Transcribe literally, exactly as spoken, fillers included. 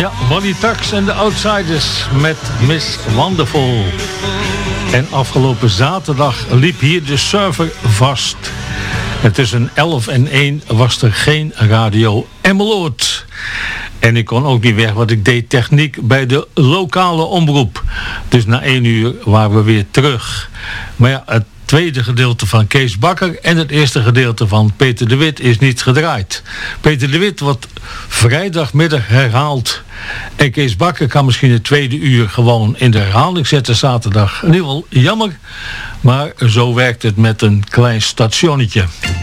Ja, Wally Tax en de Outsiders met Miss Wonderful. En afgelopen zaterdag liep hier de server vast. En tussen elf en één was er geen radio Emmeloord. En ik kon ook niet weg, want ik deed techniek bij de lokale omroep. Dus na één uur waren we weer terug. Maar ja, het tweede gedeelte van Kees Bakker en het eerste gedeelte van Peter de Wit is niet gedraaid. Peter de Wit wordt vrijdagmiddag herhaald. En Kees Bakker kan misschien het tweede uur gewoon in de herhaling zetten zaterdag. In ieder geval jammer, maar zo werkt het met een klein stationnetje.